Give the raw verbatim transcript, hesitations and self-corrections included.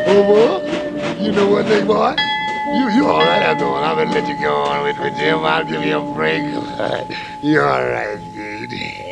Oh, boy, you know what, big boy? You you all right after all. I'm gonna let you go on with, with Jim. I'll give you a break. You all right, dude?